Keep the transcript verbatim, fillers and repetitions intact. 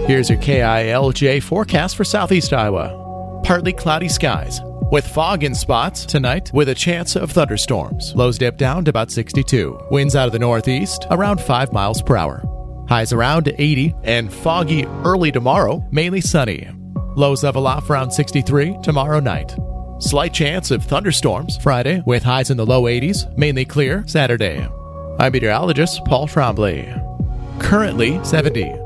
Here's your K I L J forecast for southeast Iowa. Partly cloudy skies, with fog in spots tonight with a chance of thunderstorms. Lows dip down to about sixty-two. Winds out of the northeast around five miles per hour. Highs around eighty and foggy early tomorrow, mainly sunny. Lows level off around sixty-three tomorrow night. Slight chance of thunderstorms Friday with highs in the low eighties, mainly clear Saturday. I'm meteorologist Paul Trombley. Currently seventy.